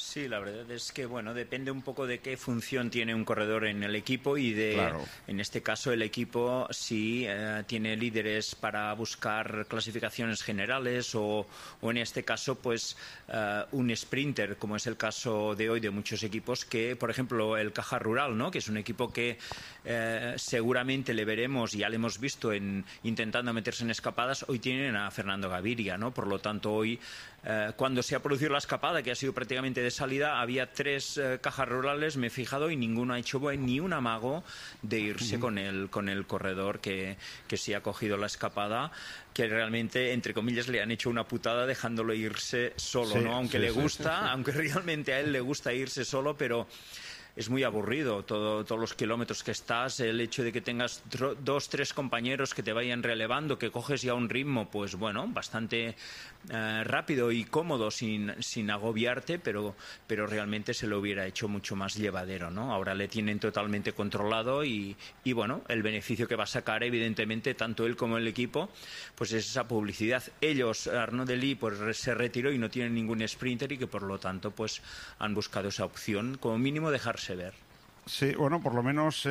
Sí, la verdad es que, bueno, depende un poco de qué función tiene un corredor en el equipo y de, claro, en este caso, el equipo si tiene líderes para buscar clasificaciones generales o en este caso, pues, un sprinter, como es el caso de hoy de muchos equipos que, por ejemplo, el Caja Rural, ¿no?, que es un equipo que seguramente le veremos, ya le hemos visto intentando meterse en escapadas. Hoy tienen a Fernando Gaviria, ¿no? Por lo tanto, hoy, cuando se ha producido la escapada, que ha sido prácticamente de salida, había 3 cajas rurales, me he fijado, y ninguno ha hecho ni un amago de irse con el corredor que sí ha cogido la escapada, que realmente, entre comillas, le han hecho una putada dejándolo irse solo, ¿no? Aunque le gusta, aunque realmente a él le gusta irse solo, pero es muy aburrido todos los kilómetros que estás, el hecho de que tengas 2, 3 compañeros que te vayan relevando, que coges ya un ritmo, pues bueno, bastante rápido y cómodo sin agobiarte, pero realmente se lo hubiera hecho mucho más llevadero, ¿no? Ahora le tienen totalmente controlado y bueno, el beneficio que va a sacar, evidentemente, tanto él como el equipo, pues es esa publicidad. Ellos, Arnaud Delis, pues se retiró y no tienen ningún sprinter y que por lo tanto pues han buscado esa opción, como mínimo dejarse ver. Sí, bueno, por lo menos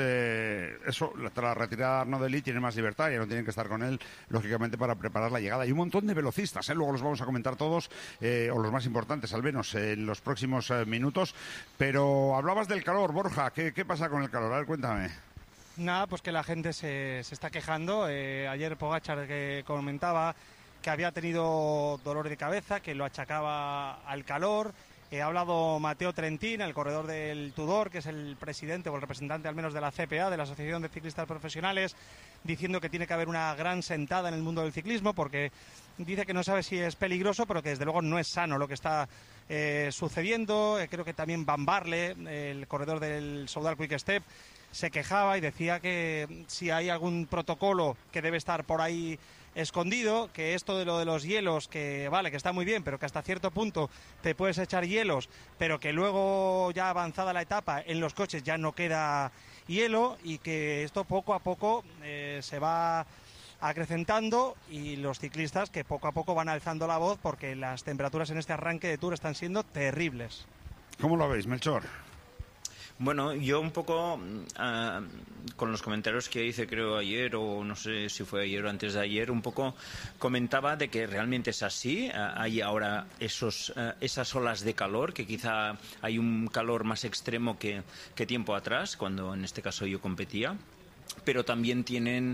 eso, tras la retirada de Arnaud Delis tiene más libertad, ya no tienen que estar con él, lógicamente, para preparar la llegada. Y un montón de velocistas, luego los vamos a comentar todos, o los más importantes, al menos, en los próximos minutos. Pero hablabas del calor, Borja, ¿qué pasa con el calor? A ver, cuéntame. Nada, pues que la gente se está quejando. Ayer Pogačar que comentaba que había tenido dolor de cabeza, que lo achacaba al calor. Ha hablado Matteo Trentin, el corredor del Tudor, que es el presidente o el representante al menos de la CPA, de la Asociación de Ciclistas Profesionales, diciendo que tiene que haber una gran sentada en el mundo del ciclismo, porque dice que no sabe si es peligroso, pero que desde luego no es sano lo que está sucediendo. Creo que también Van Barle, el corredor del Soudal Quick Step, se quejaba y decía que si hay algún protocolo que debe estar por ahí escondido, que esto de lo de los hielos, que vale, que está muy bien, pero que hasta cierto punto te puedes echar hielos, pero que luego, ya avanzada la etapa, en los coches ya no queda hielo, y que esto poco a poco se va acrecentando, y los ciclistas que poco a poco van alzando la voz porque las temperaturas en este arranque de Tour están siendo terribles. ¿Cómo lo veis, Melchor? Bueno, yo un poco con los comentarios que hice, creo, ayer, o no sé si fue ayer o antes de ayer, un poco comentaba de que realmente es así. Hay ahora esas olas de calor, que quizá hay un calor más extremo que tiempo atrás, cuando en este caso yo competía, pero también tienen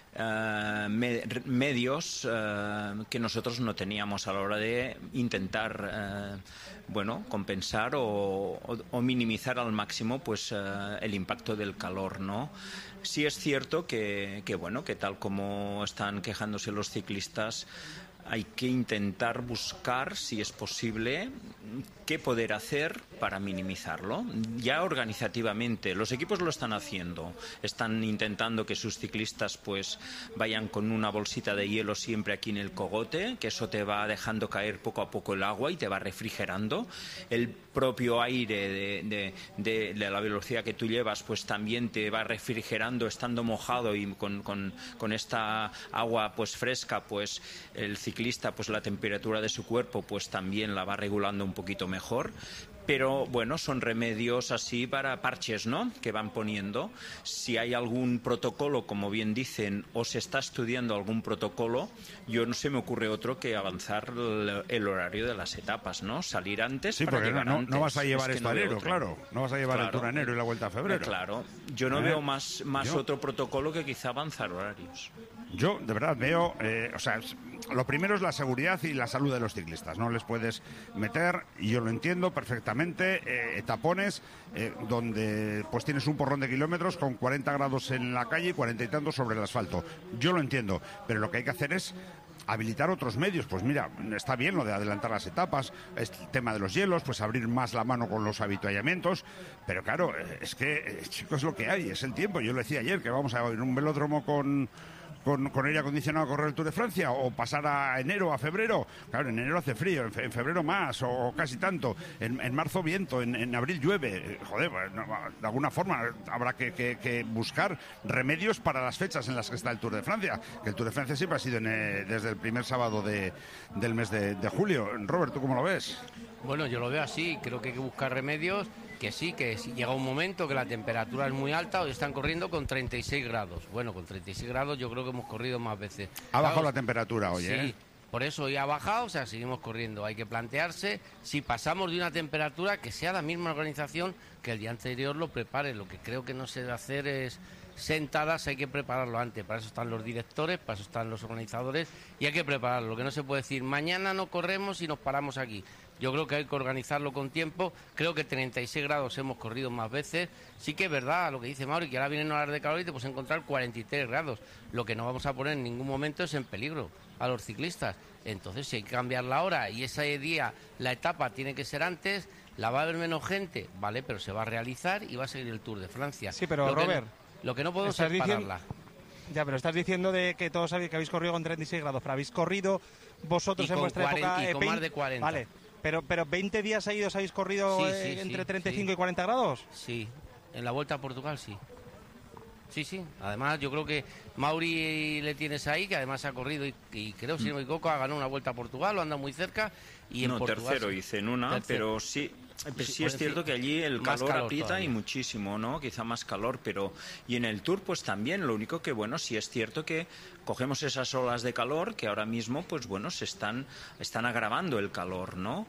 medios que nosotros no teníamos a la hora de intentar compensar o minimizar al máximo pues el impacto del calor, ¿no? Sí es cierto que tal como están quejándose los ciclistas, hay que intentar buscar, si es posible, qué poder hacer para minimizarlo. Ya organizativamente, los equipos lo están haciendo. Están intentando que sus ciclistas pues vayan con una bolsita de hielo siempre aquí en el cogote, que eso te va dejando caer poco a poco el agua y te va refrigerando. El propio aire de la velocidad que tú llevas pues también te va refrigerando estando mojado, y con esta agua pues fresca, pues el ciclista, pues la temperatura de su cuerpo pues también la va regulando un poquito mejor. Pero bueno, son remedios así para parches, ¿no?, que van poniendo. Si hay algún protocolo, como bien dicen, o se está estudiando algún protocolo, yo no se me ocurre otro que avanzar el horario de las etapas, ¿no? Salir antes, sí, para porque llegar antes. No vas a llevar esto a enero, otro. claro. No vas a llevar el Tour a enero y la Vuelta a febrero. Claro. Yo no veo más otro protocolo que quizá avanzar horarios. Yo, de verdad, veo... lo primero es la seguridad y la salud de los ciclistas. No les puedes meter, y yo lo entiendo perfectamente, tapones donde pues tienes un porrón de kilómetros con 40 grados en la calle y 40 y tantos sobre el asfalto. Yo lo entiendo, pero lo que hay que hacer es habilitar otros medios. Pues mira, está bien lo de adelantar las etapas, el tema de los hielos, pues abrir más la mano con los avituallamientos, pero claro, es que, chicos, es lo que hay, es el tiempo. Yo lo decía ayer, que vamos a ir a un velódromo con con aire acondicionado a correr el Tour de Francia o pasar a enero, a febrero. Claro, en enero hace frío, en febrero más o casi tanto, en marzo viento, en abril llueve. Joder, pues, de alguna forma habrá que buscar remedios para las fechas en las que está el Tour de Francia, que el Tour de Francia siempre ha sido desde el primer sábado del mes de julio. Robert, ¿tú cómo lo ves? Bueno, yo lo veo así, creo que hay que buscar remedios, que sí, que si llega un momento que la temperatura es muy alta, hoy están corriendo con 36 grados. Bueno, con 36 grados yo creo que hemos corrido más veces. Ha bajado la temperatura hoy, sí, por eso hoy ha bajado, o sea, seguimos corriendo. Hay que plantearse si pasamos de una temperatura que sea la misma organización que el día anterior lo prepare. Lo que creo que no se debe hacer es sentadas, hay que prepararlo antes. Para eso están los directores, para eso están los organizadores y hay que prepararlo. Lo que no se puede decir, mañana no corremos y nos paramos aquí. Yo creo que hay que organizarlo con tiempo. Creo que 36 grados hemos corrido más veces. Sí que es verdad lo que dice Mauri, que ahora vienen a hablar de calor y te puedes encontrar 43 grados. Lo que no vamos a poner en ningún momento es en peligro a los ciclistas. Entonces, si hay que cambiar la hora y ese día, la etapa tiene que ser antes, la va a haber menos gente, vale, pero se va a realizar y va a seguir el Tour de Francia. Sí, pero Robert, lo que no podemos es pararla. Ya, pero estás diciendo de que todos sabéis que habéis corrido con 36 grados, pero habéis corrido vosotros en vuestra 40, época... Y con más de 40. Vale. Pero 20 días seguidos habéis corrido entre 35 y 40 grados. Sí, en la Vuelta a Portugal sí. Sí. Además, yo creo que Mauri le tienes ahí, que además ha corrido y creo, si no me equivoco, ha ganado una Vuelta a Portugal, lo anda muy cerca. Y en Portugal, tercero hice en una, pero sí. Sí es cierto que allí el calor aprieta todavía. Y muchísimo, ¿no? Quizá más calor, pero... Y en el Tour, pues también, lo único que, bueno, sí es cierto que cogemos esas olas de calor que ahora mismo, pues bueno, están agravando el calor, ¿no?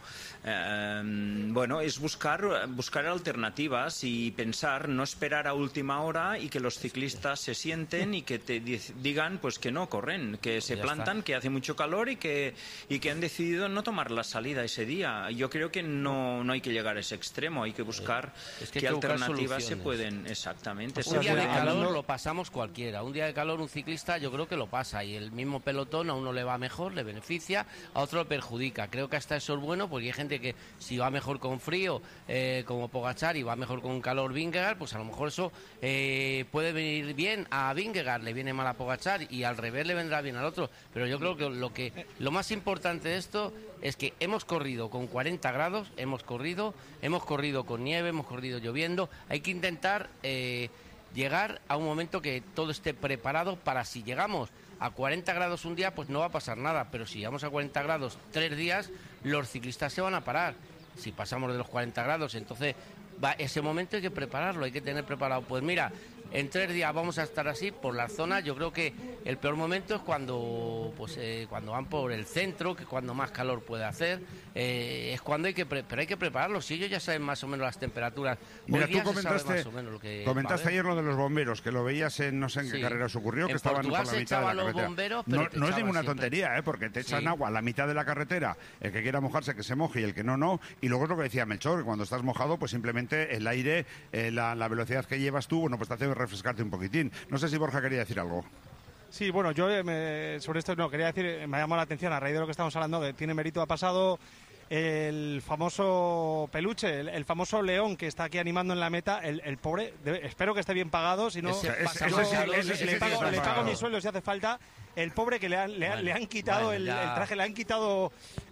Bueno, es buscar alternativas y pensar, no esperar a última hora y que los ciclistas se sienten y que te digan, pues que no corren, que se plantan, que hace mucho calor y que han decidido no tomar la salida ese día. Yo creo que no hay que llegar a ese extremo, hay que buscar qué alternativas se pueden... Exactamente. Un día de calor lo pasamos cualquiera, un día de calor un ciclista yo creo que lo pasa y el mismo pelotón a uno le va mejor, le beneficia, a otro le perjudica. Creo que hasta eso es bueno porque hay gente que si va mejor con frío, como Pogačar, y va mejor con calor Vingegaard, pues a lo mejor eso puede venir bien a Vingegaard, le viene mal a Pogačar y al revés le vendrá bien al otro. Pero yo creo que lo más importante de esto es que hemos corrido con 40 grados, hemos corrido con nieve, hemos corrido lloviendo. Hay que intentar llegar a un momento que todo esté preparado para si llegamos a 40 grados un día, pues no va a pasar nada. Pero si llegamos a 40 grados 3 días, los ciclistas se van a parar. Si pasamos de los 40 grados, entonces ese momento hay que prepararlo, hay que tener preparado. Pues mira, en 3 días vamos a estar así por la zona. Yo creo que el peor momento es cuando van por el centro, que es cuando más calor puede hacer. Es cuando hay que prepararlo. Si ellos ya saben más o menos las temperaturas. Mira, tú comentaste ayer lo de los bomberos, que lo veías en no sé en qué carrera os ocurrió, que estaban por la mitad de la carretera. Bomberos, no es ninguna tontería, porque te echan agua a la mitad de la carretera. El que quiera mojarse que se moje y el que no. Y luego es lo que decía Melchor, que cuando estás mojado, pues simplemente el aire, la velocidad que llevas tú, bueno, pues te hace refrescarte un poquitín. No sé si Borja quería decir algo. Sí, bueno, yo sobre esto no quería decir, me ha llamado la atención a raíz de lo que estamos hablando, que tiene mérito. Ha pasado el famoso peluche, el famoso león que está aquí animando en la meta, el pobre, espero que esté bien pagado, si no le pago mi sueldo si hace falta. El pobre que le han quitado el traje, le han quitado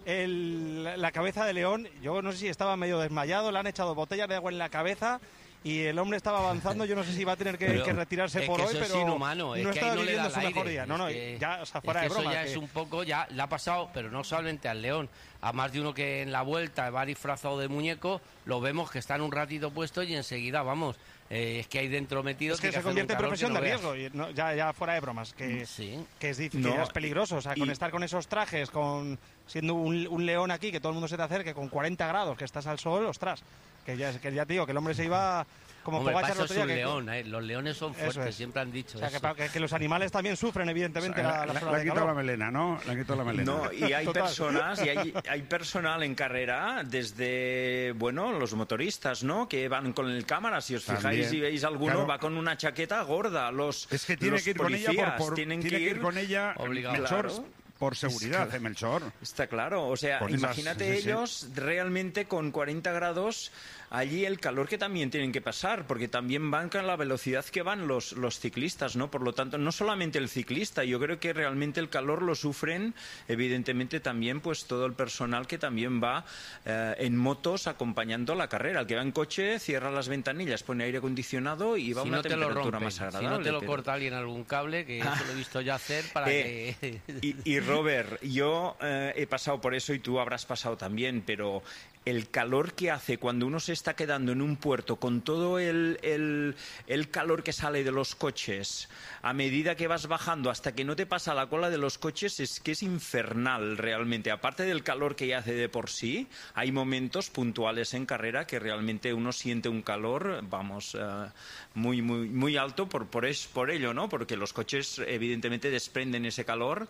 la cabeza de león. Yo no sé si estaba medio desmayado, le han echado botellas de agua en la cabeza y el hombre estaba avanzando. Yo no sé si va a tener que retirarse por hoy, pero es inhumano, no estaba viviendo su mejor día. Ya, o sea, fuera de broma. Eso ya es un poco, ya le ha pasado, pero no solamente al león, a más de uno que en la vuelta va disfrazado de muñeco, lo vemos que están un ratito puestos y enseguida, vamos, es que hay dentro metidos. Es que se convierte en profesión de riesgo, y ya fuera de bromas, que es difícil, ya es peligroso. O sea, con estar con esos trajes, siendo un león aquí, que todo el mundo se te acerque, con 40 grados, que estás al sol, ostras, que ya te digo, que el hombre se iba... Como Pogačar es un león, los leones son fuertes, siempre han dicho eso. O sea, que los animales también sufren, evidentemente, le han quitado la melena, ¿no? Le han quitado la melena. No, y hay personas, y hay personal en carrera, desde, bueno, los motoristas, ¿no? Que van con el cámara, si os fijáis y veis alguno, va con una chaqueta gorda. Es que tiene que ir con ella, tienen que ir con ella, obligado. por seguridad, Melchor. Está claro, o sea, imagínate ellos realmente con 40 grados, allí el calor que también tienen que pasar, porque también van con la velocidad que van los ciclistas, ¿no? Por lo tanto, no solamente el ciclista, yo creo que realmente el calor lo sufren, evidentemente también pues todo el personal que también va en motos acompañando la carrera. El que va en coche cierra las ventanillas, pone aire acondicionado y va a una temperatura más agradable. Si no te lo corta alguien algún cable, que eso lo he visto ya hacer para que... Y Robert, yo he pasado por eso y tú habrás pasado también, pero el calor que hace cuando uno se está quedando en un puerto con todo el calor que sale de los coches a medida que vas bajando hasta que no te pasa la cola de los coches, es que es infernal realmente. Aparte del calor que ya hace de por sí, hay momentos puntuales en carrera que realmente uno siente un calor, vamos, muy, muy, muy alto por ello, ¿no? Porque los coches evidentemente desprenden ese calor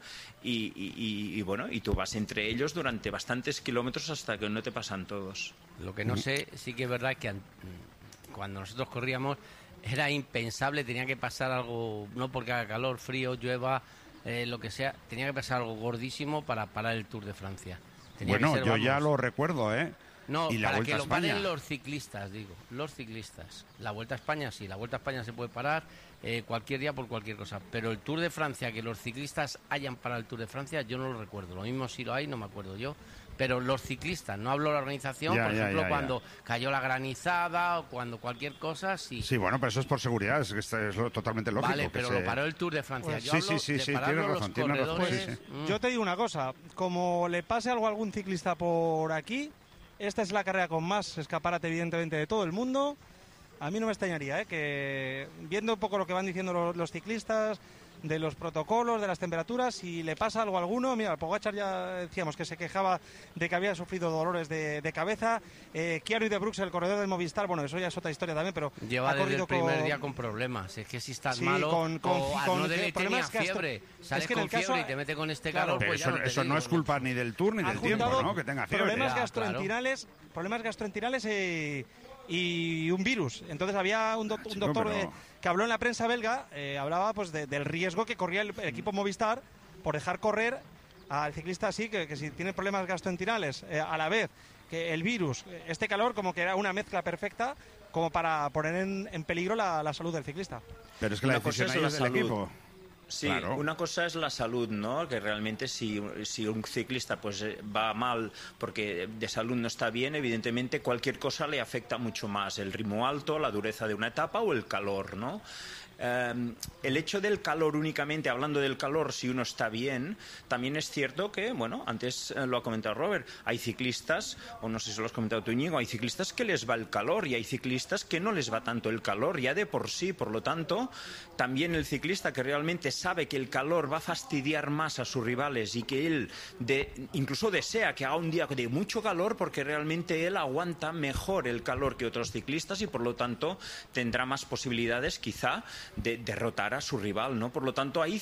y bueno, y tú vas entre ellos durante bastantes kilómetros hasta que no te pasan todos. Lo que no sé, sí que es verdad que cuando nosotros corríamos era impensable, tenía que pasar algo, no porque haga calor, frío, llueva, lo que sea, tenía que pasar algo gordísimo para parar el Tour de Francia. Bueno, yo ya lo recuerdo, ¿eh? No, y la para Vuelta que a lo paren España. los ciclistas, digo, los ciclistas. La Vuelta a España sí, la Vuelta a España se puede parar cualquier día por cualquier cosa, pero el Tour de Francia, que los ciclistas hayan parado el Tour de Francia, yo no lo recuerdo. Lo mismo si lo hay, no me acuerdo yo. Pero los ciclistas, no hablo de la organización, por ejemplo, cuando cayó la granizada o cuando cualquier cosa, sí. Sí, bueno, pero eso es por seguridad, es totalmente lógico. Vale, pero lo paró el Tour de Francia. Pues, sí, tienes razón, Pues yo te digo una cosa, como le pase algo a algún ciclista por aquí, esta es la carrera con más escaparate, evidentemente, de todo el mundo. A mí no me extrañaría, que viendo un poco lo que van diciendo los ciclistas, de los protocolos, de las temperaturas, si le pasa algo a alguno, mira, Pogačar ya decíamos que se quejaba de que había sufrido dolores de cabeza, Chiari de Brooks, el corredor del Movistar, bueno, eso ya es otra historia también, pero lleva ha desde el primer día con problemas, es que si estás malo, con tenía fiebre, sales con fiebre y te mete con este calor, pero pues eso no es culpa ni del Tour ni del tiempo, ¿no? Que tenga fiebre. Problemas gastrointestinales y un virus. Entonces había un doctor que habló en la prensa belga, hablaba pues del riesgo que corría el equipo Movistar por dejar correr al ciclista así, que si tiene problemas gastrointestinales, a la vez que el virus, este calor, como que era una mezcla perfecta como para poner en peligro la salud del ciclista. Pero es que la decisión ahí es del equipo. Sí, claro. Una cosa es la salud, ¿no? Que realmente si un ciclista pues va mal porque de salud no está bien, evidentemente cualquier cosa le afecta mucho más. El ritmo alto, la dureza de una etapa o el calor, ¿no? El hecho del calor únicamente, hablando del calor, si uno está bien, también es cierto que, bueno, antes lo ha comentado Robert, hay ciclistas, o no sé si lo has comentado tú, Íñigo, hay ciclistas que les va el calor y hay ciclistas que no les va tanto el calor, ya de por sí, por lo tanto, también el ciclista que realmente sabe que el calor va a fastidiar más a sus rivales y que él incluso desea que haga un día de mucho calor porque realmente él aguanta mejor el calor que otros ciclistas y por lo tanto tendrá más posibilidades quizá de derrotar a su rival, ¿no? Por lo tanto, hay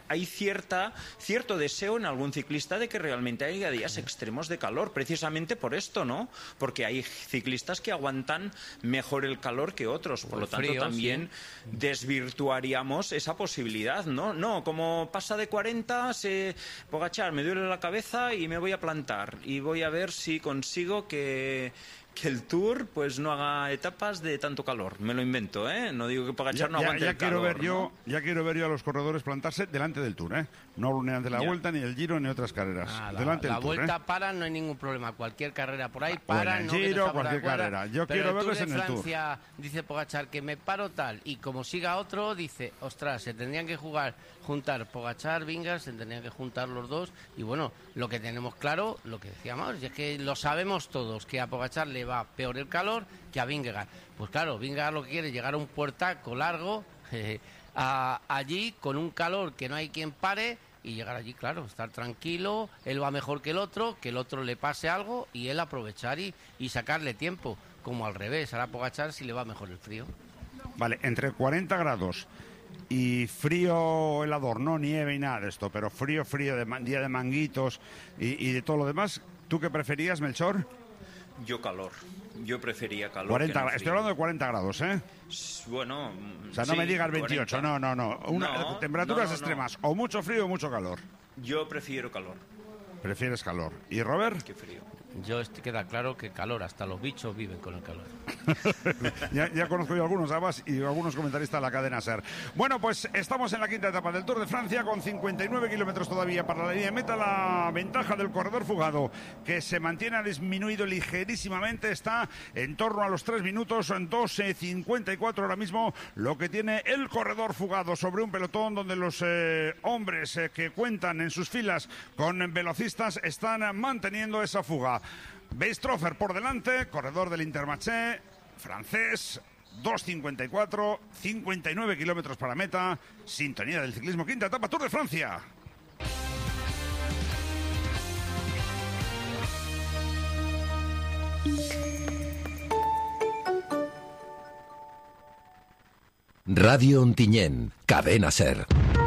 cierto deseo en algún ciclista de que realmente haya días extremos de calor, precisamente por esto, ¿no? Porque hay ciclistas que aguantan mejor el calor que otros, por lo tanto frío, también desvirtuaríamos esa posibilidad, ¿no? No, como pasa de 40, Pogačar, me duele la cabeza y me voy a plantar y voy a ver si consigo que el Tour pues no haga etapas de tanto calor. Me lo invento, ¿eh? No digo que Pogačar no aguante el calor. Ya quiero ver yo a los corredores plantarse delante del Tour, ¿eh? No hablo ni de la Vuelta, ni del Giro, ni otras carreras. Delante del Tour, Vuelta para, no hay ningún problema. Cualquier carrera por ahí para, el no Giro, cualquier carrera. Yo quiero verlos en el Tour. Francia, dice Pogačar que me paro tal, y como siga otro, dice, ostras, se tendrían que juntar Pogačar, Vingegaard, se tendrían que juntar los dos, y bueno, lo que tenemos claro, lo que decíamos, es que lo sabemos todos, que a Pogačar le va peor el calor que a Vingegaard. Pues claro, Vingegaard lo que quiere es llegar a un puertaco largo, allí con un calor que no hay quien pare, y llegar allí, claro, estar tranquilo, él va mejor que el otro le pase algo y él aprovechar y sacarle tiempo, como al revés, ahora Pogačar si le va mejor el frío. Vale, entre 40 grados y frío helador, no nieve y nada de esto, pero frío, día de manguitos y de todo lo demás, ¿tú qué preferías, Melchor? Yo calor. Yo prefería calor. 40, estoy hablando de 40 grados, ¿eh? Bueno, o sea, no me digas 28, 40. No. Temperaturas extremas, o mucho frío o mucho calor. Yo prefiero calor. Prefieres calor. ¿Y Robert? Qué frío. Yo queda claro que calor, hasta los bichos viven con el calor. ya conozco yo algunos Abbas y algunos comentaristas de la cadena SER. Bueno, pues estamos en la quinta etapa del Tour de Francia con 59 kilómetros todavía para la línea de meta. La ventaja del corredor fugado, que se mantiene, ha disminuido ligerísimamente, está en torno a los 3 minutos, 2:54 ahora mismo, lo que tiene el corredor fugado sobre un pelotón donde los hombres que cuentan en sus filas con velocistas están manteniendo esa fuga. Beistroffer por delante, corredor del Intermarché, francés, 2:54, 59 kilómetros para meta, sintonía del ciclismo, quinta etapa, Tour de Francia. Radio Ontinyent, cadena SER.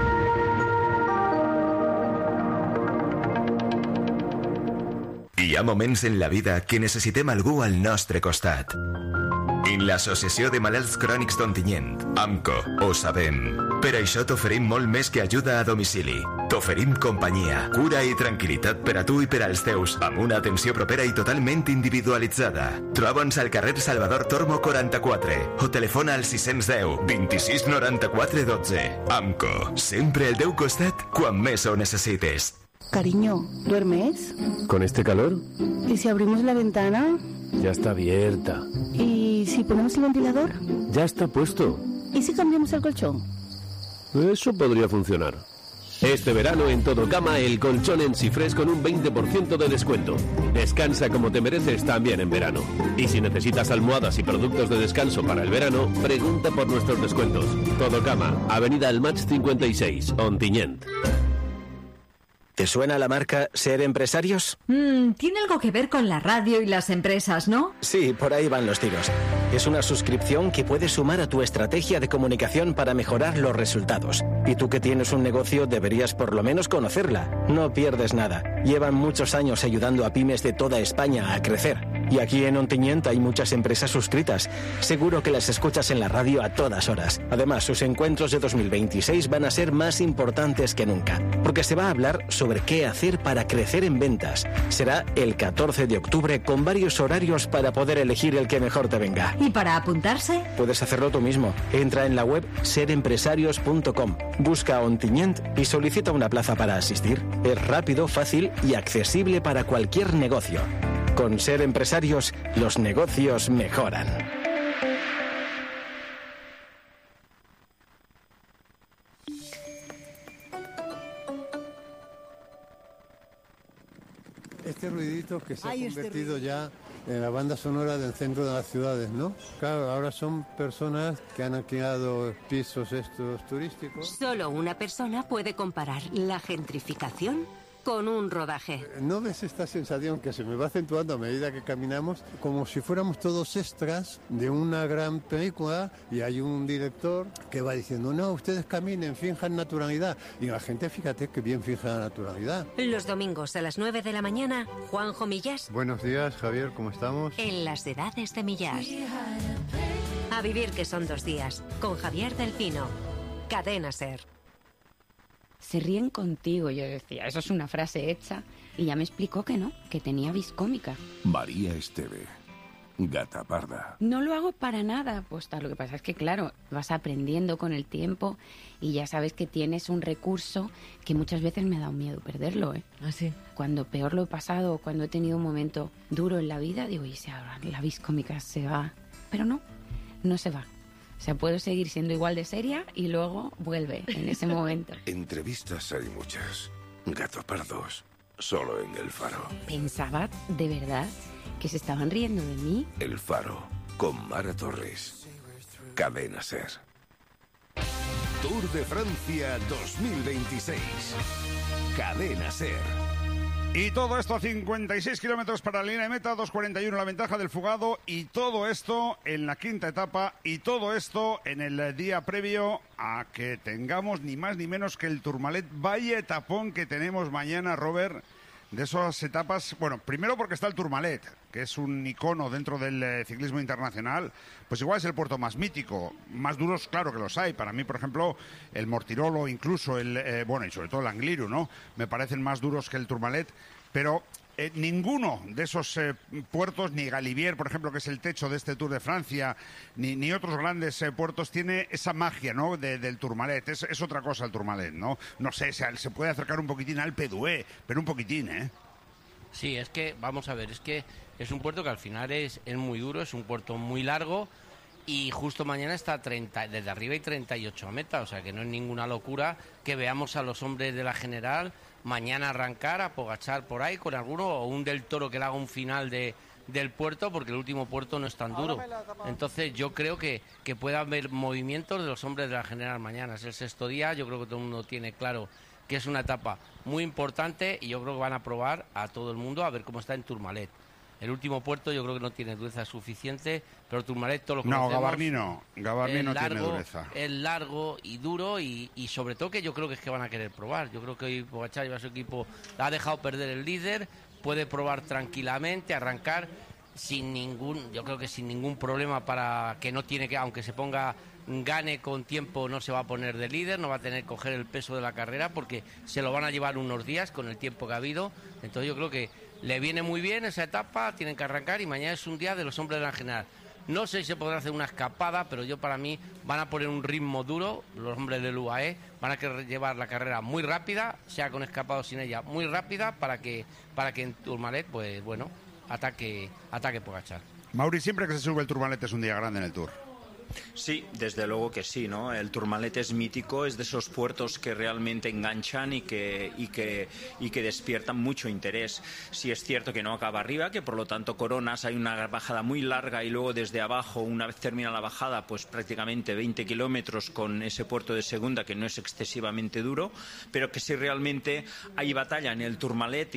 Hi ha moments en la vida que necessitem algú al nostre costat. En l'Associació de Malalts Crònics d'Ontinyent, AMCO, ho sabem. Per això t'oferim molt més que ajuda a domicili. T'oferim companyia, cura i tranquil·litat per a tu i per als teus, amb una atenció propera i totalment individualitzada. Troba'ns al carrer Salvador Tormo 44 o telefona al 610 26 94 12. AMCO, sempre al teu costat quan més ho necessites. Cariño, ¿duermes? ¿Con este calor? ¿Y si abrimos la ventana? Ya está abierta. ¿Y si ponemos el ventilador? Ya está puesto. ¿Y si cambiamos el colchón? Eso podría funcionar. Este verano en Todo Cama, el colchón en Sifres con un 20% de descuento. Descansa como te mereces también en verano. Y si necesitas almohadas y productos de descanso para el verano, pregunta por nuestros descuentos. Todo Cama, Avenida El Match 56, Ontinyent. ¿Te suena la marca Ser Empresarios? Tiene algo que ver con la radio y las empresas, ¿no? Sí, por ahí van los tiros. Es una suscripción que puedes sumar a tu estrategia de comunicación para mejorar los resultados. Y tú que tienes un negocio deberías por lo menos conocerla. No pierdes nada. Llevan muchos años ayudando a pymes de toda España a crecer. Y aquí en Ontinyent hay muchas empresas suscritas. Seguro que las escuchas en la radio a todas horas. Además, sus encuentros de 2026 van a ser más importantes que nunca. Porque se va a hablar sobre qué hacer para crecer en ventas. Será el 14 de octubre con varios horarios para poder elegir el que mejor te venga. ¿Y para apuntarse? Puedes hacerlo tú mismo. Entra en la web serempresarios.com, busca Ontinyent y solicita una plaza para asistir. Es rápido, fácil y accesible para cualquier negocio. Con Ser Empresarios, los negocios mejoran. Este ruidito que se ha convertido ya en la banda sonora del centro de las ciudades, ¿no? Claro, ahora son personas que han alquilado pisos estos turísticos. Solo una persona puede comparar la gentrificación con un rodaje. ¿No ves esta sensación que se me va acentuando a medida que caminamos? Como si fuéramos todos extras de una gran película y hay un director que va diciendo, no, ustedes caminen, finjan naturalidad. Y la gente, fíjate que bien finja la naturalidad. Los domingos a las 9 de la mañana, Juanjo Millás. Buenos días, Javier, ¿cómo estamos? En las edades de Millás. A vivir que son 2 días, con Javier Delfino. Cadena SER. Se ríen contigo, yo decía, eso es una frase hecha, y ya me explicó que no, que tenía vis cómica. María Esteve, gata parda. No lo hago para nada, pues lo que pasa es que claro, vas aprendiendo con el tiempo y ya sabes que tienes un recurso que muchas veces me ha dado miedo perderlo, ¿eh? ¿Ah, sí? Cuando peor lo he pasado, cuando he tenido un momento duro en la vida, digo, y si ahora la vis cómica se va, pero no se va. O sea, puedo seguir siendo igual de seria y luego vuelve en ese momento. Entrevistas hay muchas. Gato pardos, solo en El Faro. Pensaba, de verdad, que se estaban riendo de mí. El Faro, con Mara Torres. Cadena SER. Tour de Francia 2026. Cadena SER. Y todo esto a 56 kilómetros para la línea de meta, 2:41 la ventaja del fugado, y todo esto en la quinta etapa, y todo esto en el día previo a que tengamos ni más ni menos que el Tourmalet. Vaya etapón que tenemos mañana, Robert, de esas etapas. Bueno, primero porque está el Tourmalet, que es un icono dentro del ciclismo internacional, pues igual es el puerto más mítico. Más duros, claro que los hay. Para mí, por ejemplo, el Mortirolo, incluso y sobre todo el Angliru, ¿no? Me parecen más duros que el Tourmalet, pero ninguno de esos puertos, ni Galibier, por ejemplo, que es el techo de este Tour de Francia, ni otros grandes puertos, tiene esa magia, ¿no?, del Tourmalet. Es otra cosa el Tourmalet, ¿no? No sé, se puede acercar un poquitín al Alpe d'Huez, pero un poquitín, ¿eh? Sí, es que, vamos a ver, es que es un puerto que al final es muy duro, es un puerto muy largo y justo mañana está desde arriba hay 38 metas, o sea que no es ninguna locura que veamos a los hombres de la general mañana arrancar a Pogačar por ahí con alguno o un Del Toro que le haga un final del puerto, porque el último puerto no es tan duro. Entonces yo creo que puede haber movimientos de los hombres de la general mañana. Es el sexto día, yo creo que todo el mundo tiene claro que es una etapa muy importante y yo creo que van a probar a todo el mundo a ver cómo está en Tourmalet. El último puerto yo creo que no tiene dureza suficiente, pero Tourmalet todo lo que no, Gavarni no tiene dureza. Es largo y duro y sobre todo que yo creo que es que van a querer probar. Yo creo que hoy Pogačar lleva a su equipo, ha dejado perder el líder, puede probar tranquilamente, arrancar sin ningún problema, para que no tiene que, aunque se ponga gane con tiempo, no se va a poner de líder, no va a tener que coger el peso de la carrera porque se lo van a llevar unos días con el tiempo que ha habido. Entonces yo creo que le viene muy bien esa etapa, tienen que arrancar y mañana es un día de los hombres de la general. No sé si se podrá hacer una escapada, pero para mí van a poner un ritmo duro, los hombres del UAE, van a querer llevar la carrera muy rápida, sea con escapado o sin ella, muy rápida, para que en Tourmalet, pues bueno, ataque Pogačar. Mauri, siempre que se sube el Tourmalet es un día grande en el Tour. Sí, desde luego que sí, ¿no? El Tourmalet es mítico, es de esos puertos que realmente enganchan y que despiertan mucho interés. Sí es cierto que no acaba arriba, que por lo tanto coronas, hay una bajada muy larga y luego desde abajo, una vez termina la bajada, pues prácticamente 20 kilómetros con ese puerto de segunda que no es excesivamente duro, pero que sí realmente hay batalla en el Tourmalet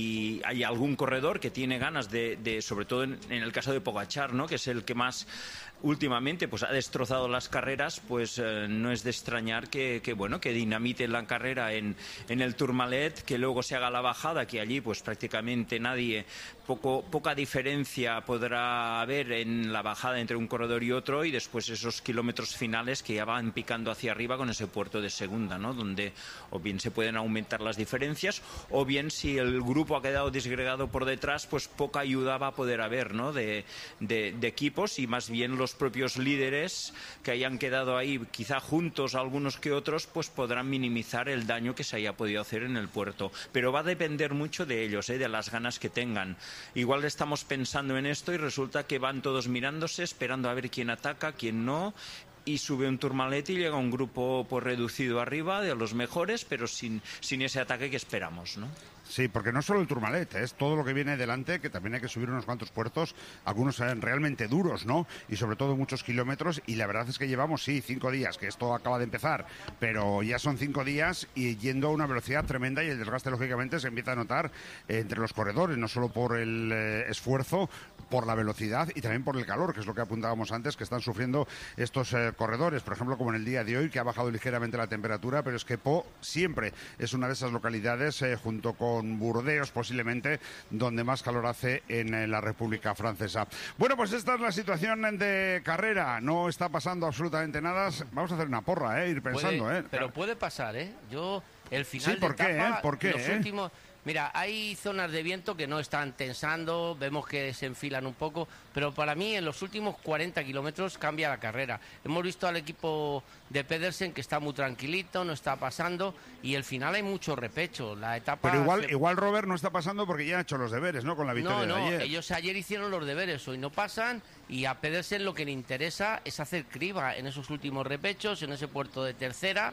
y hay algún corredor que tiene ganas de sobre todo en el caso de Pogačar, ¿no?, que es el que más últimamente pues ha destrozado las carreras, pues no es de extrañar que dinamite la carrera en el Tourmalet, que luego se haga la bajada, que allí pues prácticamente nadie, poca diferencia podrá haber en la bajada entre un corredor y otro, y después esos kilómetros finales que ya van picando hacia arriba con ese puerto de segunda, ¿no?, donde o bien se pueden aumentar las diferencias o bien si el grupo ha quedado disgregado por detrás, pues poca ayuda va a poder haber, ¿no?, de equipos, y más bien los propios líderes que hayan quedado ahí quizá juntos algunos que otros, pues podrán minimizar el daño que se haya podido hacer en el puerto, pero va a depender mucho de ellos, de las ganas que tengan. Igual estamos pensando en esto y resulta que van todos mirándose, esperando a ver quién ataca, quién no, y sube un Tourmalet y llega un grupo pues reducido arriba de los mejores, pero sin ese ataque que esperamos, ¿no? Sí, porque no solo el Tourmalet, es todo lo que viene delante, que también hay que subir unos cuantos puertos, algunos realmente duros, ¿no? Y sobre todo muchos kilómetros, y la verdad es que llevamos, 5 días, que esto acaba de empezar, pero ya son 5 días y yendo a una velocidad tremenda, y el desgaste, lógicamente, se empieza a notar entre los corredores, no solo por el esfuerzo, por la velocidad y también por el calor, que es lo que apuntábamos antes, que están sufriendo estos corredores, por ejemplo, como en el día de hoy, que ha bajado ligeramente la temperatura, pero es que Po siempre es una de esas localidades, junto con Burdeos posiblemente, donde más calor hace en la República Francesa. Bueno, pues esta es la situación de carrera, no está pasando absolutamente nada. Vamos a hacer una porra, ir pensando. Pero puede pasar, yo el final sí, ¿por de etapa, qué? ¿Por qué? Los últimos... Mira, hay zonas de viento que no están tensando, vemos que se enfilan un poco, pero para mí en los últimos 40 kilómetros cambia la carrera. Hemos visto al equipo de Pedersen que está muy tranquilito, no está pasando, y el final hay mucho repecho. La etapa... Pero igual Robert no está pasando porque ya ha hecho los deberes, ¿no?, con la victoria de ayer. Ellos ayer hicieron los deberes, hoy no pasan, y a Pedersen lo que le interesa es hacer criba en esos últimos repechos, en ese puerto de tercera,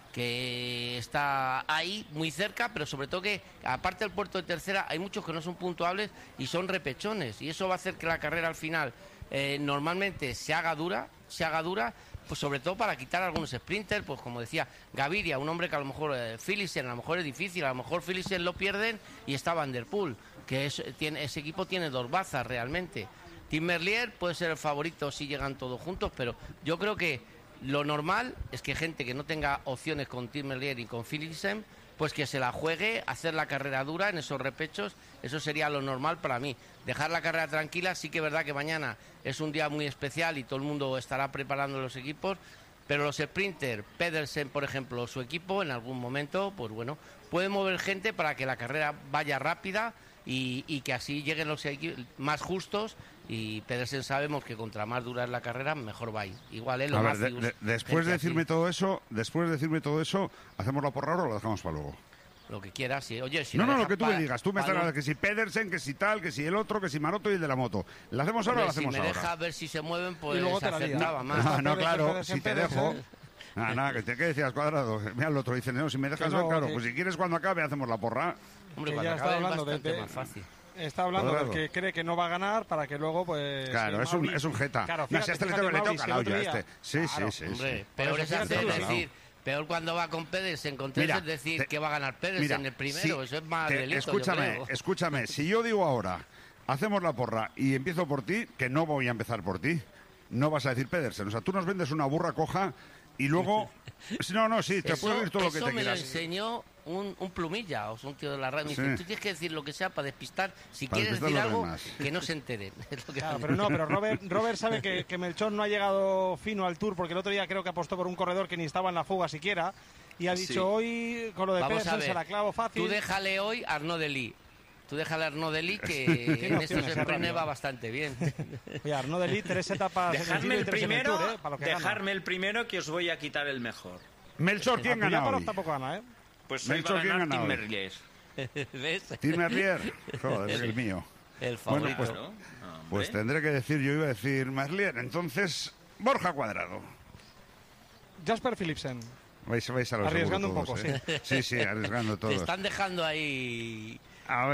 que está ahí muy cerca, pero sobre todo que aparte del puerto de tercera hay muchos que no son puntuables y son repechones, y eso va a hacer que la carrera al final normalmente se haga dura, pues sobre todo para quitar algunos sprinters, pues como decía Gaviria, un hombre que a lo mejor Philipsen a lo mejor es difícil, a lo mejor Philipsen lo pierden y está Van der Poel, que ese equipo tiene dos bazas realmente. Tim Merlier puede ser el favorito si llegan todos juntos, pero yo creo que lo normal es que gente que no tenga opciones con Tim Merlier y con Philipsen pues que se la juegue, hacer la carrera dura en esos repechos, eso sería lo normal para mí. Dejar la carrera tranquila, sí que es verdad que mañana es un día muy especial y todo el mundo estará preparando los equipos, pero los sprinters, Pedersen, por ejemplo, su equipo, en algún momento, pues bueno, puede mover gente para que la carrera vaya rápida y que así lleguen los equipos más justos. Y Pedersen sabemos que contra más dura es la carrera, mejor va. Igual es lo más después de decirme todo eso, ¿hacemos la porra o lo dejamos para luego? Lo que quieras, sí. Oye, si no, lo que tú me digas. Tú me estás hablando que si Pedersen, que si tal, que si el otro, que si Maroto y el de la moto. ¿La hacemos ahora o la hacemos ahora? Si me dejas ver si se mueven, pues y luego te acertaba más. No, claro, si te dejo... Nada, ¿qué decías, Cuadrado? Mira, el otro dice, no, si me dejas ver, claro, pues si quieres cuando acabe hacemos la porra. Hombre, cuando acabe es bastante más fácil. Está hablando del que cree que no va a ganar para que luego, pues... Claro, es un jeta. Claro, no, si a este le toca la olla, este. Sí. Hombre, peor es hacer decir... Peor cuando va con Pedersen, con es decir que va a ganar Pedersen el primero, eso es más delito, Escúchame, si yo digo ahora, hacemos la porra y empiezo por ti, que no voy a empezar por ti, no vas a decir Pedersen. O sea, tú nos vendes una burra coja y luego... Sí, te puedo decir todo lo que te quieras. Eso me lo enseñó un plumilla, o un tío de la radio. Sí. Tú tienes que decir lo que sea para despistar. Si quieres decir algo, que no se enteren. Claro, pero Robert sabe que Melchor no ha llegado fino al Tour, porque el otro día creo que apostó por un corredor que ni estaba en la fuga siquiera. Y ha dicho hoy, con lo de Pedersen, se la clavo fácil. Tú déjale hoy a Arnaud Delis. Tú déjale a Arnaud Delis, que en estos sprints va bastante bien. Oye, Arnaud Delis, 3 etapas dejarme el primero, en el Tour, dejarme el primero, que os voy a quitar el mejor. Melchor, ¿quién gana hoy? Tampoco gana, ¿eh? Pues hoy va a ganar Tim Merlier. ¿Ves? Tim Merlier, joder, es el mío. El favorito. Bueno, pues tendré que decir, yo iba a decir Merlier. Entonces, Borja Cuadrado. Jasper Philipsen. Vais a los arriesgando un poco, sí. Sí, arriesgando todos. Te están dejando ahí... A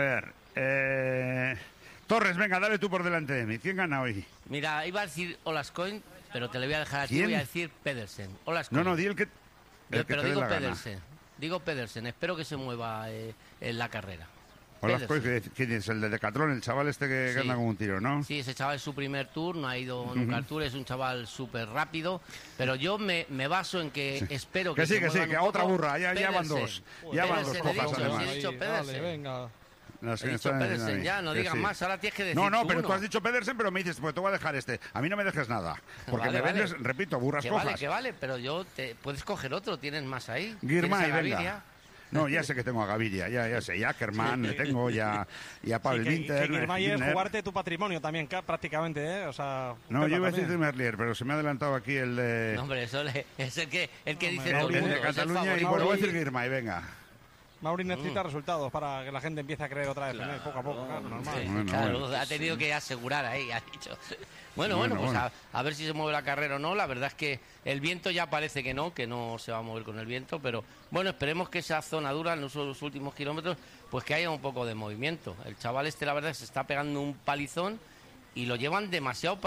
ver, Torres, venga, dale tú por delante de mí. ¿Quién gana hoy? Mira, iba a decir Olascoin, pero te lo voy a dejar a ti. ¿Quién? Voy a decir Pedersen. Olascoin. No, di el que... Pero digo Pedersen. Digo Pedersen, espero que se mueva en la carrera. Olascoin, ¿quién es? El de Decathlon, el chaval este que anda como un tiro, ¿no? Sí, ese chaval es su primer Tour, no ha ido nunca al Tour, es un chaval súper rápido, pero yo me baso en que espero que sí, que otra burra, ya van dos. Ya van dos cojas, además. He dicho Pedersen. Venga. He dicho Pedersen, ya, no digas más, ahora tienes que decir No, pero tú has dicho Pedersen, pero me dices, pues te voy a dejar este. A mí no me dejes nada, porque me vendes, repito, burras cojas. Que vale, pero puedes coger otro, tienes más ahí. Girmay, venga. No, ya sé que tengo a Gaviria, ya sé, ya Ackermann le tengo, ya a Pavel Winter. Girmay es jugarte tu patrimonio también, prácticamente, ¿eh? O sea... No, yo iba a decir de Merlier, pero se me ha adelantado aquí el de... No, hombre, eso es el que dice todo el mundo. El de Cataluña, y bueno, voy a decir Girmay, venga. Mauri necesita resultados para que la gente empiece a creer otra vez, poco a poco, normal. Claro, ha tenido que asegurar ahí, ha dicho. Bueno, pues a ver si se mueve la carrera o no. La verdad es que el viento ya parece que no se va a mover con el viento, pero bueno, esperemos que esa zona dura en los últimos kilómetros, pues que haya un poco de movimiento. El chaval la verdad, se está pegando un palizón y lo llevan demasiado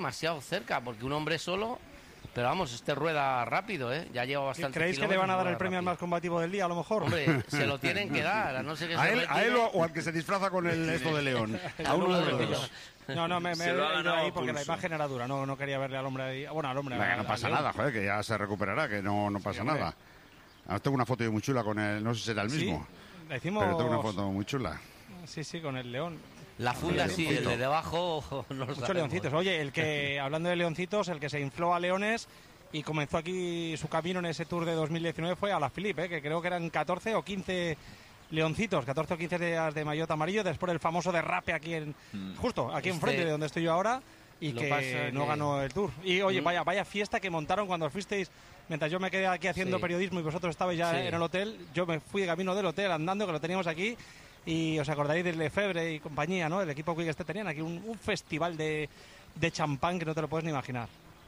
cerca, porque un hombre solo... Pero vamos, rueda rápido, ¿eh? Ya lleva bastante. ¿Creéis que le van a dar el premio al más combativo del día, a lo mejor? Hombre, se lo tienen que dar, a no ser que ¿A él o al que se disfraza con el esto de león? A uno de los dos. No, me he ido ahí porque la imagen era dura, no quería verle al hombre ahí. Bueno, al hombre. No pasa nada, joder, que ya se recuperará, que no pasa nada. Tengo una foto muy chula con él, no sé si será el mismo. ¿Sí? Hicimos... Pero tengo una foto muy chula. Sí, con el león. La funda sí, el de debajo no lo Muchos leoncitos. Oye, hablando de leoncitos, el que se infló a leones y comenzó aquí su camino en ese Tour de 2019 fue Alaphilippe, que creo que eran 14 o 15 leoncitos, 14 o 15 días de maillot amarillo, después del famoso derrape aquí justo aquí enfrente de donde estoy yo ahora, y que no ganó el Tour. Y oye, vaya fiesta que montaron cuando fuisteis, mientras yo me quedé aquí haciendo periodismo y vosotros estabais ya en el hotel. Yo me fui de camino del hotel andando, que lo teníamos aquí, y os acordaréis de Lefebvre y compañía, ¿no? El equipo que tenían aquí un festival de champán que no te lo puedes ni imaginar.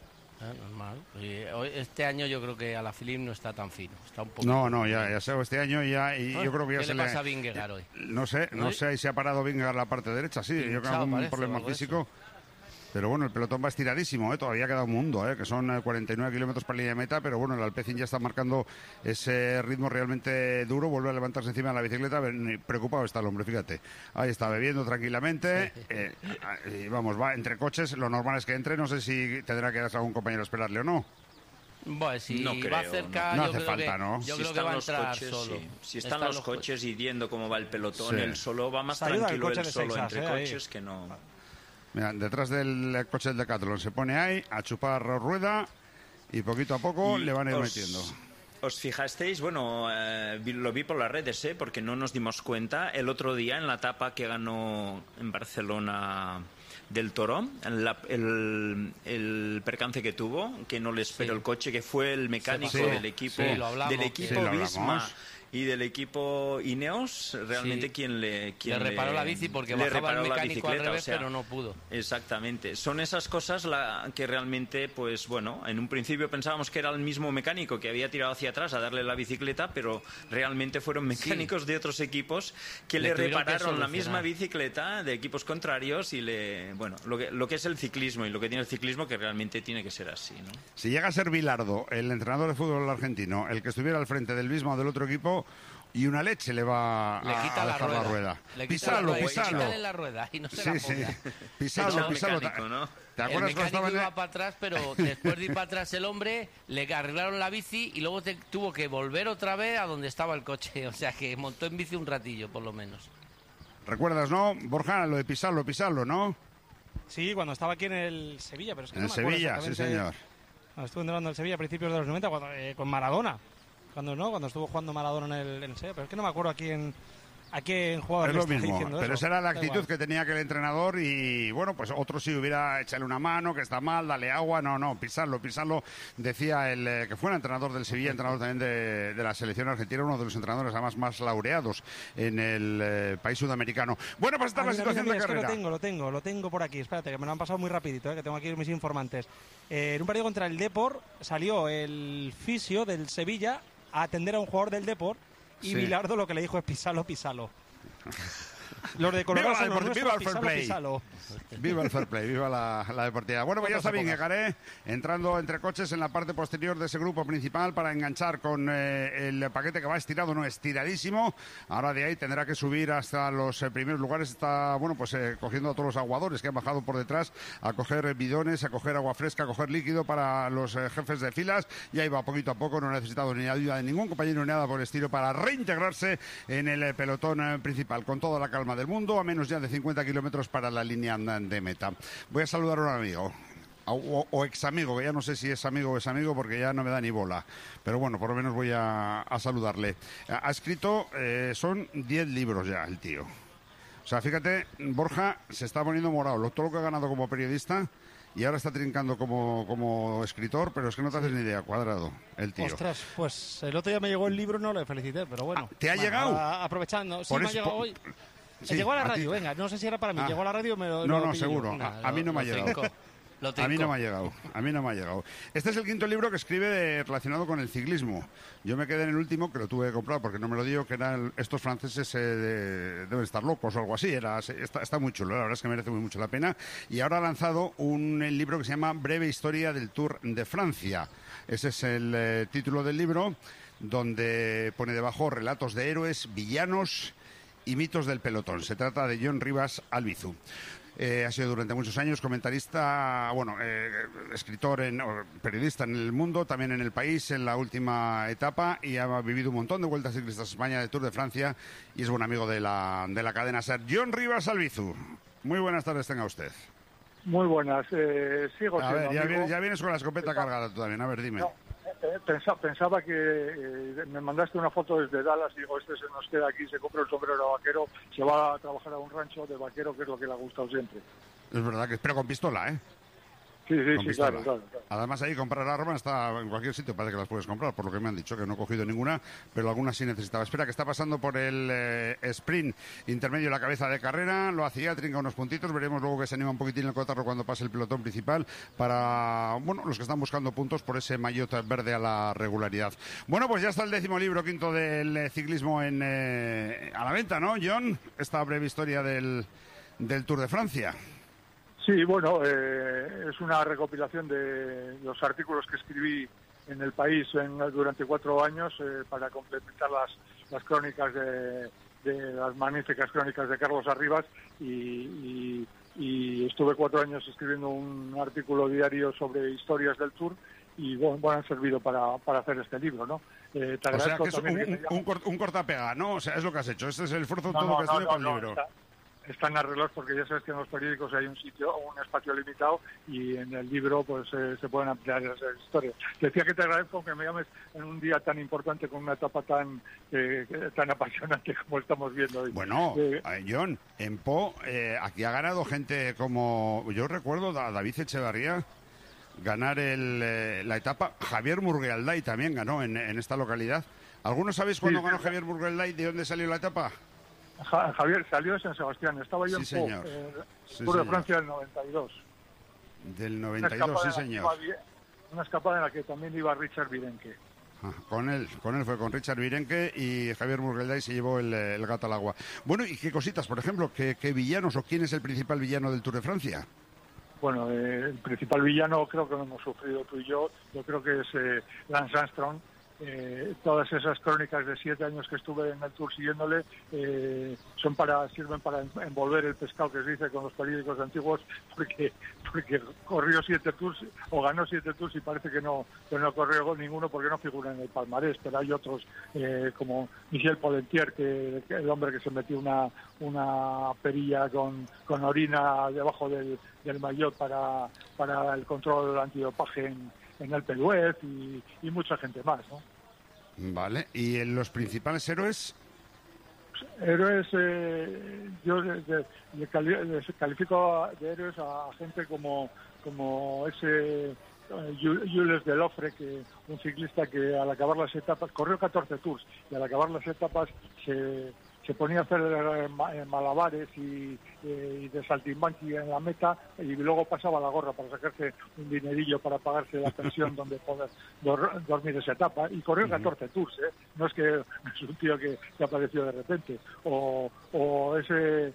Normal. Este año yo creo que Alaphilippe no está tan fino, está un poco... No, ya sé, este año ya, y yo creo que ya ¿Qué le pasa a Vingegaard hoy? No sé si se ha parado Vingegaard la parte derecha, sí, yo creo que algún problema físico. Pero bueno, el pelotón va estiradísimo, todavía queda un mundo, que son 49 kilómetros para la línea de meta, pero bueno, el Alpecin ya está marcando ese ritmo realmente duro, vuelve a levantarse encima de la bicicleta, preocupado está el hombre, fíjate. Ahí está, bebiendo tranquilamente, y vamos, va entre coches, lo normal es que entre, no sé si tendrá que darse a algún compañero a esperarle o no. Bueno, si no va creo, cerca, no yo hace creo falta, que, ¿no? yo Si creo que están va a los entrar coches, solo. sí. Si están los coches y viendo cómo va el pelotón, Sí. él solo va más Se ayuda el tranquilo coche él de solo Seixas, entre ahí. coches que no. Mira, detrás del coche del Decathlon se pone ahí a chupar rueda y poquito a poco le van a ir metiendo. ¿Os fijasteis? Bueno, lo vi por las redes, porque no nos dimos cuenta. El otro día, en la etapa que ganó en Barcelona del Toro, el percance que tuvo, que no le esperó el coche, que fue el mecánico del equipo, Visma y del equipo Ineos, realmente quien le reparó la bici porque le bajaba el reparó la mecánico al bicicleta, revés, pero no pudo. Exactamente. Son esas cosas que realmente, pues bueno, en un principio pensábamos que era el mismo mecánico que había tirado hacia atrás a darle la bicicleta, pero realmente fueron mecánicos de otros equipos que le repararon la misma bicicleta de equipos contrarios y lo que es el ciclismo y lo que tiene el ciclismo, que realmente tiene que ser así, ¿no? Si llega a ser Bilardo, el entrenador de fútbol argentino, el que estuviera al frente del Visma o del otro equipo, y una leche le va a dejar la rueda. Pisalo. Quítale la rueda y no se la ponga. Pisalo. Mecánico, ¿no? ¿Te acuerdas el mecánico iba para atrás, pero después de ir para atrás el hombre, le arreglaron la bici y luego tuvo que volver otra vez a donde estaba el coche. O sea que montó en bici un ratillo, por lo menos. ¿Recuerdas, no, Borja, lo de pisalo, ¿no? Sí, cuando estaba aquí en el Sevilla, pero es que en no me acuerdo Sevilla, sí, señor. Cuando estuve entrenando en el Sevilla a principios de los 90, con Maradona. Cuando estuvo jugando Maradona en el Sevilla, pero es que no me acuerdo a quién jugador es le lo está mismo, diciendo pero eso. esa era la Da actitud igual. que tenía aquel entrenador y bueno, pues otro sí hubiera echarle una mano, que está mal, dale agua, no, pisarlo, decía el que fue el entrenador del Sevilla, entrenador también de la selección argentina, uno de los entrenadores además más laureados en el país sudamericano. Bueno, pues está la situación de carrera. Es que lo tengo por aquí, espérate, que me lo han pasado muy rapidito, que tengo aquí mis informantes. En un partido contra el Depor salió el fisio del Sevilla a atender a un jugador del Depor y Bilardo lo que le dijo es pisalo. Los de Colorado son los nuestros, pisalo. Viva el fair play, viva la deportiva. Bueno, pues ya está bien, Garé entrando entre coches en la parte posterior de ese grupo principal para enganchar con el paquete que va estirado, no estiradísimo. Ahora de ahí tendrá que subir hasta los primeros lugares. Está, cogiendo a todos los aguadores que han bajado por detrás a coger bidones, a coger agua fresca, a coger líquido para los jefes de filas. Y ahí va poquito a poco, no ha necesitado ni ayuda de ningún compañero ni nada por el estilo para reintegrarse en el pelotón principal con toda la calma del mundo, a menos ya de 50 kilómetros para la línea de meta. Voy a saludar a un amigo o ex amigo, que ya no sé si es amigo o es amigo porque ya no me da ni bola, pero bueno, por lo menos voy a saludarle. Ha escrito, son 10 libros ya el tío. O sea, fíjate, Borja se está poniendo morado, todo lo que ha ganado como periodista y ahora está trincando como escritor, pero es que no te haces ni idea, Cuadrado, el tío. Ostras, pues el otro día me llegó el libro, no le felicité, pero bueno. ¿Te ha llegado? Aprovechando, sí, Por me ha eso, llegado hoy. Sí, llegó a la radio, venga, no sé si era para mí, llegó a la radio, No, seguro, a mí no me ha llegado. A mí no me ha llegado. Este es el quinto libro que escribe relacionado con el ciclismo. Yo me quedé en el último, que lo tuve que comprar porque no me lo dio, que eran estos franceses deben estar locos o algo así. Está muy chulo, la verdad es que merece muy mucho la pena. Y ahora ha lanzado un libro que se llama Breve Historia del Tour de Francia. Ese es el título del libro, donde pone debajo relatos de héroes, villanos y mitos del pelotón. Se trata de Jon Rivas Albizu. Ha sido durante muchos años comentarista, escritor, periodista en el mundo, también en el país, en la última etapa, y ha vivido un montón de vueltas ciclistas a España, de Tour de Francia, y es buen amigo de la cadena SER. Jon Rivas Albizu, muy buenas tardes tenga usted. Muy buenas, sigo a siendo ver, amigo. ya vienes con la escopeta cargada tú también, a ver, dime. No, pensaba que me mandaste una foto desde Dallas y digo, este se nos queda aquí, se compra el sombrero de vaquero, se va a trabajar a un rancho de vaquero, que es lo que le ha gustado siempre. Es verdad que pero con pistola, ¿eh? Sí, claro. Además ahí comprar armas está en cualquier sitio, parece que las puedes comprar, por lo que me han dicho, que no he cogido ninguna, pero algunas sí necesitaba. Espera, que está pasando por el sprint intermedio de la cabeza de carrera, lo hacía, trinca unos puntitos, veremos luego que se anima un poquitín el cotarro cuando pase el pelotón principal para, los que están buscando puntos por ese maillot verde a la regularidad. Bueno, pues ya está el 10º libro quinto del ciclismo a la venta, ¿no, Jon? Esta breve historia del Tour de Francia. Sí, bueno, es una recopilación de los artículos que escribí en El País durante 4 años para complementar las crónicas de las magníficas crónicas de Carlos Arribas y estuve 4 años escribiendo un artículo diario sobre historias del Tour y bueno, han servido para hacer este libro, ¿no? Te o sea, que es también un cortapega, ¿no? O sea, es lo que has hecho. Este es el esfuerzo todo que has tenido para el libro. Están arreglados porque ya sabes que en los periódicos hay un espacio limitado y en el libro pues se pueden ampliar esas historias. Te decía que te agradezco que me llames en un día tan importante con una etapa tan apasionante como estamos viendo hoy. Bueno, John, en Po aquí ha ganado gente como, yo recuerdo a David Echevarría ganar la etapa. Javier Murguelday también ganó en esta localidad. ¿Algunos sabéis cuándo ganó Javier Murguelday? ¿De dónde salió la etapa? Javier salió de San Sebastián, estaba yo en señor. Tour de Francia del 92. Del 92, sí señor. Una escapada en la que también iba Richard Virenque. Con él fue, con Richard Virenque, y Javier Murguelday se llevó el gato al agua. Bueno, ¿y qué cositas? Por ejemplo, ¿qué villanos o quién es el principal villano del Tour de Francia? Bueno, el principal villano creo que lo hemos sufrido tú y yo creo que es Lance Armstrong. Todas esas crónicas de 7 años que estuve en el Tour siguiéndole sirven para envolver el pescado, que se dice con los periódicos antiguos, porque corrió 7 Tours o ganó 7 Tours y parece que no corrió ninguno porque no figura en el palmarés, pero hay otros como Michel Polentier, que el hombre que se metió una perilla con orina debajo del maillot para el control del antidopaje en el Peluez y mucha gente más, ¿no? Vale, ¿y en los principales héroes? Héroes, yo califico de héroes a gente como ese Jules Delofre, un ciclista que al acabar las etapas, corrió 14 Tours, y al acabar las etapas se ponía a hacer malabares y de saltimbanqui en la meta, y luego pasaba la gorra para sacarse un dinerillo para pagarse la pensión donde poder dormir esa etapa, y corrió 14 Tours, no es que es un tío que apareció de repente, o ese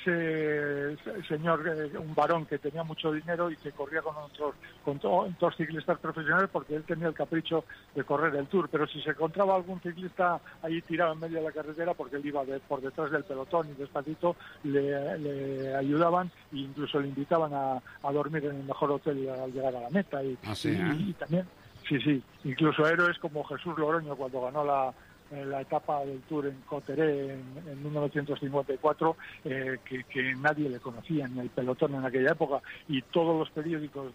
señor, un varón que tenía mucho dinero y que corría con otros ciclistas profesionales porque él tenía el capricho de correr el Tour, pero si se encontraba algún ciclista ahí tirado en medio de la carretera, porque él iba por detrás del pelotón y despacito, le ayudaban e incluso le invitaban a dormir en el mejor hotel al llegar a la meta. Y también, sí, incluso héroes como Jesús Loroño, cuando ganó la etapa del Tour en Coteré en 1954, que nadie le conocía en el pelotón en aquella época, y todos los periódicos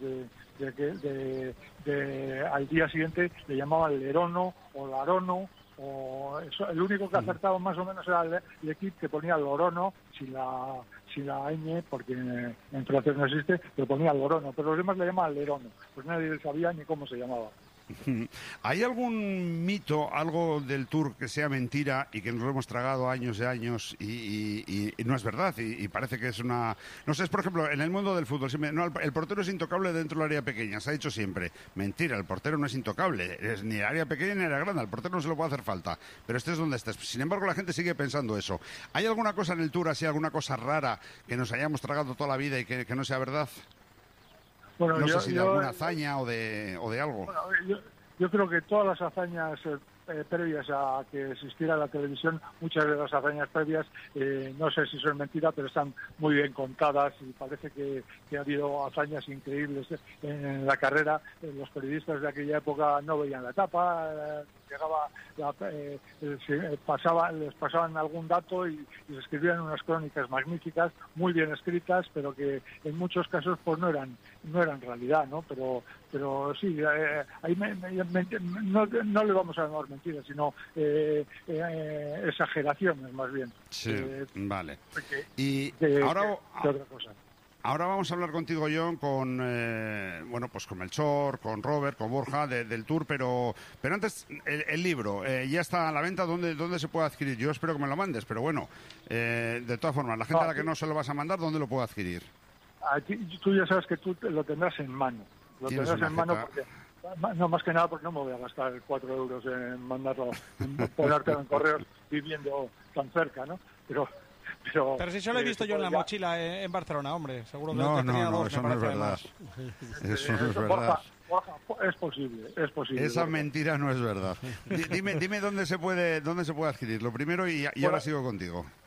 al día siguiente le llamaban Lerono o Larono, o eso. El único que acertaba más o menos era el equipo, que ponía Lorono sin la ñ, porque en francés no existe, pero ponía Lorono, pero los demás le llamaban Lerono, pues nadie sabía ni cómo se llamaba. ¿Hay algún mito, algo del Tour que sea mentira y que nos lo hemos tragado años y años y no es verdad y parece que es una... No sé, es por ejemplo, en el mundo del fútbol, siempre, no, el portero es intocable dentro del área pequeña, se ha dicho siempre. Mentira, el portero no es intocable, es ni el área pequeña ni el área grande, al portero no se lo puede hacer falta, pero estés donde estés. Sin embargo, la gente sigue pensando eso. ¿Hay alguna cosa en el Tour, así, alguna cosa rara que nos hayamos tragado toda la vida y que no sea verdad? Bueno, no sé si de alguna hazaña o de algo. Bueno, yo creo que todas las hazañas previas a que existiera la televisión, muchas de las hazañas previas, no sé si son mentiras, pero están muy bien contadas, y parece que ha habido hazañas increíbles en la carrera. Los periodistas de aquella época no veían la etapa, les pasaban algún dato y se escribían unas crónicas magníficas, muy bien escritas, pero que en muchos casos pues no eran realidad, ¿no? Pero sí, ahí no le vamos a llamar mentiras, sino exageraciones más bien. Sí, vale. Y ahora otra cosa. Ahora vamos a hablar contigo, John, con Melchor, con Robert, con Borja del Tour, pero antes el libro ya está a la venta. ¿Dónde se puede adquirir? Yo espero que me lo mandes, pero bueno, de todas formas, la gente a la que no se lo vas a mandar, ¿dónde lo puedo adquirir? Tú ya sabes que tú lo tendrás en mano. Lo tendrás en mano porque... No, más que nada porque no me voy a gastar 4 euros en mandarlo, en ponértelo en correos viviendo tan cerca, ¿no? Pero si eso lo he visto yo en la mochila en Barcelona, hombre. Seguro que no, dos, eso no es verdad. Eso no es verdad. Borja, es posible. Esa Borja. Mentira no es verdad. Dime dónde se puede adquirir. Lo primero y ahora sigo contigo.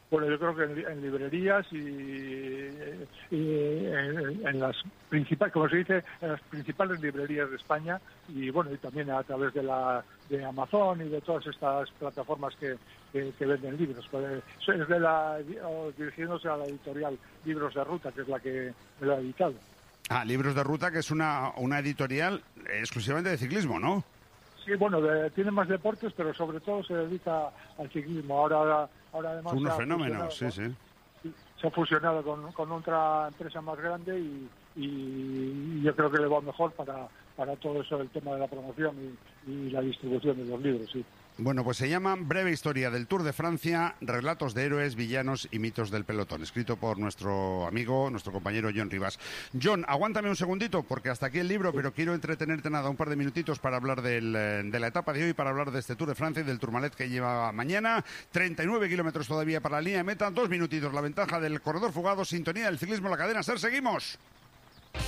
Bueno, yo creo que en librerías y en las principales, como se dice, en las principales librerías de España, y bueno, y también a través de Amazon y de todas estas plataformas que venden libros. Pues es dirigiéndose a la editorial Libros de Ruta, que es la que me lo ha editado. Libros de Ruta, que es una editorial exclusivamente de ciclismo, ¿no? Sí, bueno, tiene más deportes, pero sobre todo se dedica al ciclismo. Ahora además... Unos fenómenos, sí. Se ha fusionado con otra empresa más grande y yo creo que le va mejor para todo eso, el tema de la promoción y la distribución de los libros, sí. Bueno, pues se llama Breve Historia del Tour de Francia, relatos de héroes, villanos y mitos del pelotón, escrito por nuestro amigo, nuestro compañero John Rivas. John, aguántame un segundito, porque hasta aquí el libro, pero quiero entretenerte un par de minutitos para hablar de la etapa de hoy, para hablar de este Tour de Francia y del Tourmalet que lleva mañana. 39 kilómetros todavía para la línea de meta, 2 minutitos la ventaja del corredor fugado, sintonía del ciclismo, la cadena SER, seguimos.